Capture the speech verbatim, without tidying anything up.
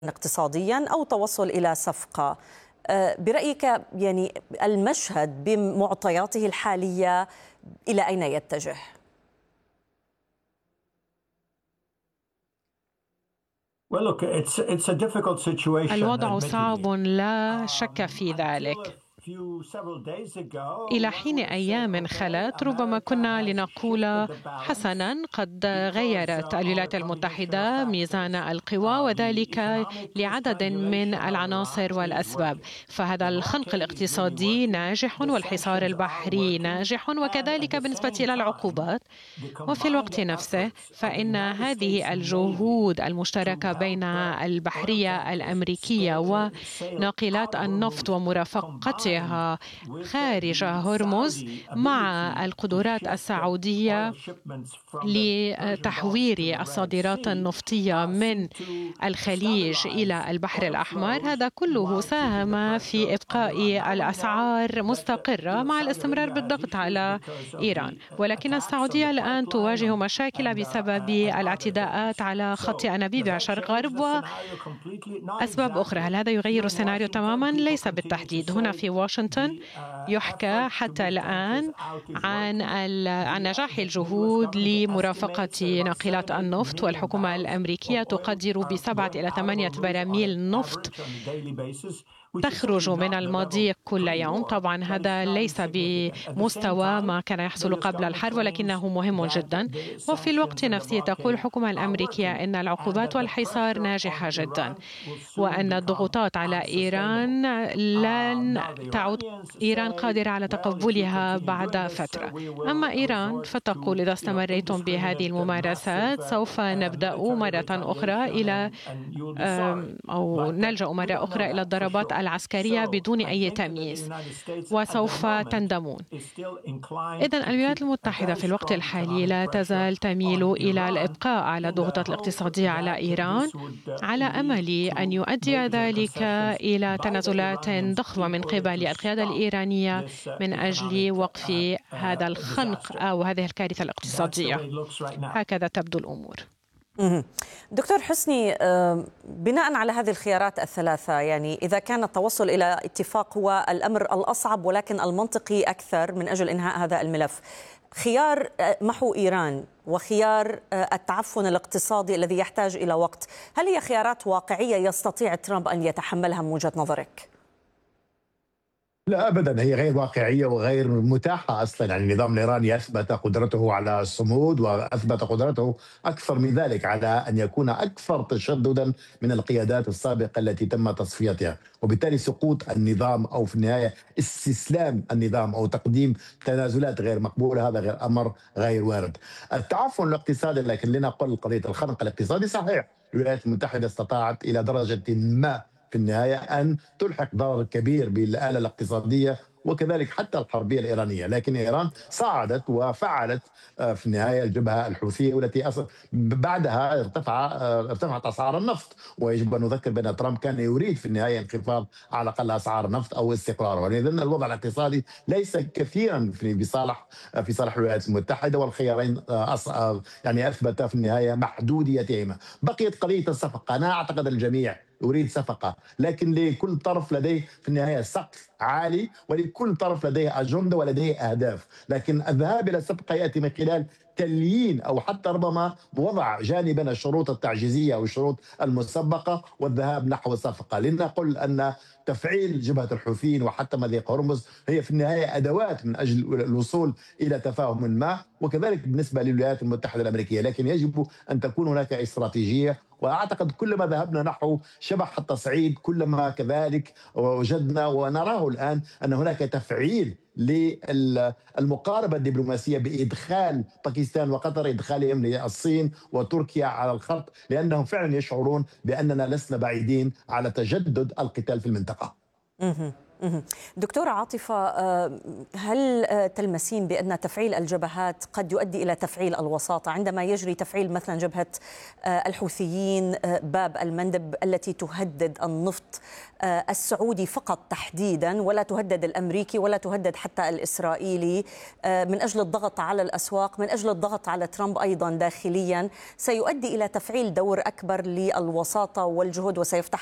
اقتصاديا أو توصل إلى صفقة. برأيك يعني المشهد بمعطياته الحالية إلى أين يتجه؟ الوضع صعب لا شك في ذلك. إلى حين أيام خلت ربما كنا لنقول حسناً قد غيرت الولايات المتحدة ميزان القوى، وذلك لعدد من العناصر والأسباب. فهذا الخنق الاقتصادي ناجح والحصار البحري ناجح، وكذلك بالنسبة إلى العقوبات. وفي الوقت نفسه فإن هذه الجهود المشتركة بين البحرية الأمريكية وناقلات النفط ومرافقتها خارج هرمز مع القدرات السعودية لتحوير الصادرات النفطية من الخليج إلى البحر الأحمر، هذا كله ساهم في إبقاء الأسعار مستقرة مع الاستمرار بالضغط على إيران. ولكن السعودية الآن تواجه مشاكل بسبب الاعتداءات على خط أنابيب شرق غرب وأسباب أخرى. هل هذا يغير السيناريو تماما؟ ليس بالتحديد. هنا في واشنطن يحكى حتى الآن عن عن نجاح الجهود لمرافقة ناقلات النفط، والحكومة الأمريكية تقدر بسبعة إلى ثمانية براميل نفط تخرج من المضيق كل يوم. طبعا هذا ليس بمستوى ما كان يحصل قبل الحرب، ولكنه مهم جدا. وفي الوقت نفسه تقول الحكومة الأمريكية أن العقوبات والحصار ناجحة جدا، وأن الضغوطات على إيران لن تعود إيران قادرة على تقبلها بعد فترة. أما إيران فتقول إذا استمريتم بهذه الممارسات سوف نبدأ مرة أخرى إلى أو نلجأ مرة أخرى إلى الضربات العسكرية بدون أي تمييز وسوف تندمون. إذن الولايات المتحدة في الوقت الحالي لا تزال تميل إلى الإبقاء على الضغوطات الاقتصادية على إيران، على أمل أن يؤدي ذلك إلى تنازلات ضخمة من قبل القيادة الإيرانية من أجل وقف هذا الخنق أو هذه الكارثة الاقتصادية. هكذا تبدو الأمور. دكتور حسني، بناء على هذه الخيارات الثلاثة، يعني إذا كان التوصل إلى اتفاق هو الأمر الأصعب ولكن المنطقي أكثر من أجل إنهاء هذا الملف، خيار محو إيران وخيار التعفن الاقتصادي الذي يحتاج إلى وقت، هل هي خيارات واقعية يستطيع ترامب أن يتحملها من وجهة نظرك؟ لا ابدا، هي غير واقعيه وغير متاحه اصلا. يعني النظام الايراني اثبت قدرته على الصمود، واثبت قدرته اكثر من ذلك على ان يكون اكثر تشددا من القيادات السابقه التي تم تصفيتها، وبالتالي سقوط النظام او في النهايه استسلام النظام او تقديم تنازلات غير مقبوله، هذا غير امر غير وارد. التعفن الاقتصادي، لكن لنقل قضيه الخنق الاقتصادي، صحيح الولايات المتحده استطاعت الى درجه ما في النهاية أن تلحق ضرر كبير بالآلة الاقتصادية وكذلك حتى الحربية الإيرانية، لكن إيران صعدت وفعلت في النهاية الجبهة الحوثية والتي بعدها ارتفع ارتفعت أسعار النفط. ويجب أن نذكر بأن ترامب كان يريد في النهاية انخفاض على الأقل أسعار النفط أو استقراره، ولأن الوضع الاقتصادي ليس كثيرا في بصالح في صالح الولايات المتحدة، والخيارين يعني أثبت في النهاية محدوديتهما. بقيت قضية الصفقة. أنا أعتقد الجميع يريد صفقة، لكن لكل طرف لديه في النهاية سقف عالي، ولكل طرف لديه أجندة ولديه أهداف، لكن الذهاب إلى الصفقة يأتي من خلال تليين أو حتى ربما وضع جانبا الشروط التعجيزية أو الشروط المسبقة والذهاب نحو الصفقة. لنقل أن تفعيل جبهة الحوثيين وحتى مضيق هرمز هي في النهاية أدوات من أجل الوصول إلى تفاهم ما، وكذلك بالنسبة للولايات المتحدة الأمريكية، لكن يجب أن تكون هناك استراتيجية. وأعتقد كلما ذهبنا نحو شبح التصعيد كلما كذلك وجدنا ونراه الآن أن هناك تفعيل للمقاربة الدبلوماسية بإدخال باكستان وقطر، إدخالهم للصين وتركيا على الخط، لأنهم فعلا يشعرون بأننا لسنا بعيدين على تجدد القتال في المنطقة. دكتورة عاطفة، هل تلمسين بأن تفعيل الجبهات قد يؤدي إلى تفعيل الوساطة عندما يجري تفعيل مثلا جبهة الحوثيين باب المندب التي تهدد النفط السعودي فقط تحديدا، ولا تهدد الأمريكي ولا تهدد حتى الإسرائيلي، من أجل الضغط على الأسواق، من أجل الضغط على ترامب أيضا داخليا، سيؤدي إلى تفعيل دور أكبر للوساطة والجهود وسيفتح